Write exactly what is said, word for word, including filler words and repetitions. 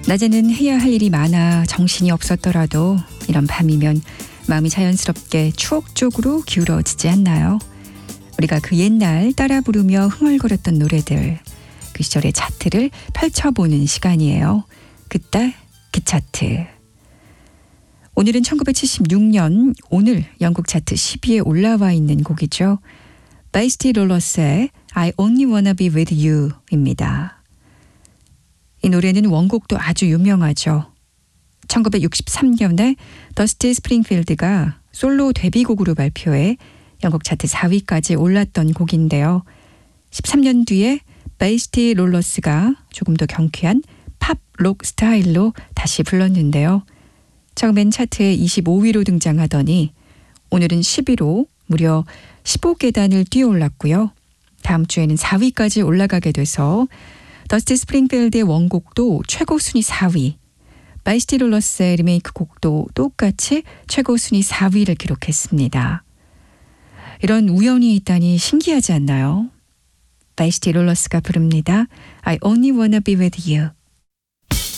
낮에는 해야 할 일이 많아 정신이 없었더라도 이런 밤이면 마음이 자연스럽게 추억 쪽으로 기울어지지 않나요? 우리가 그 옛날 따라 부르며 흥얼거렸던 노래들, 그 시절의 차트를 펼쳐보는 시간이에요. 그때 그 차트. 오늘은 천구백칠십육 년 오늘 영국 차트 십 위에 올라와 있는 곡이죠. 베이스티 롤러스의 I Only Wanna Be With You입니다. 이 노래는 원곡도 아주 유명하죠. 천구백육십삼 년에 더스티 스프링필드가 솔로 데뷔곡으로 발표해 영국 차트 사 위까지 올랐던 곡인데요. 십삼 년 뒤에 베이스티 롤러스가 조금 더 경쾌한 팝 록 스타일로 다시 불렀는데요. 처음엔 차트에 이십오 위로 등장하더니 오늘은 십 위로 무려 십오 계단을 뛰어올랐고요. 다음 주에는 사 위까지 올라가게 돼서 더스티 스프링필드의 원곡도 최고 순위 사 위, 베이스티 롤러스의 리메이크 곡도 똑같이 최고 순위 사 위를 기록했습니다. 이런 우연이 있다니 신기하지 않나요? 베이스티 롤러스가 부릅니다. I only wanna be with you.